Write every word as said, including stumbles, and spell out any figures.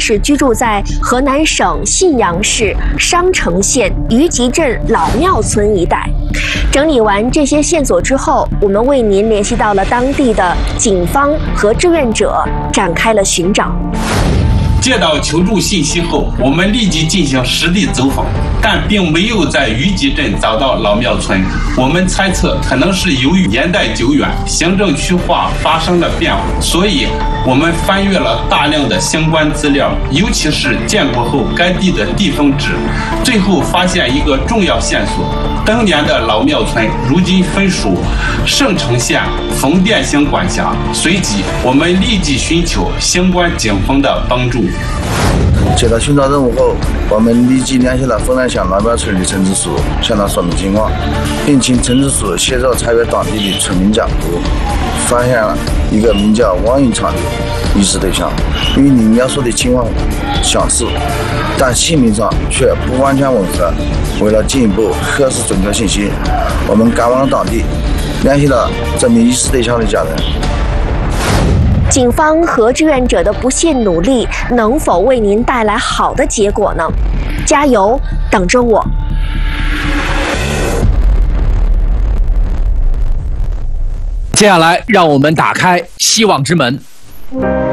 是居住在河南省信阳市商城县虞集镇老庙村一带。整理完这些线索之后，我们为您联系到了当地的警方和志愿者，展开了寻找。 接到求助信息后，我们立即进行实地走访，但并没有在虞集镇找到老庙村。我们猜测，可能是由于年代久远，行政区划发生了变化，所以我们翻阅了大量的相关资料，尤其是建国后该地的地封志，最后发现一个重要线索：当年的老庙村如今分属盛城县冯店乡管辖。随即，我们立即寻求相关警方的帮助。 接到寻找任务后，我们立即联系了丰南乡老庙村的村支书，向他说明情况，并请村支书协助查阅当地的村民家谱，发现了一个名叫王云昌的遗失对象，与你描述的情况相似，但姓名上却不完全吻合。为了进一步核实准确信息，我们赶往了当地，联系了这名遗失对象的家人。 警方和志愿者的不懈努力，能否为您带来好的结果呢？加油，等着我！ 接下来，让我们打开希望之门。